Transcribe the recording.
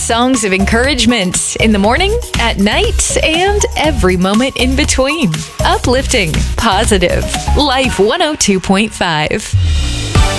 Songs of encouragement in the morning, at night, and every moment in between. Uplifting, positive, Life 102.5.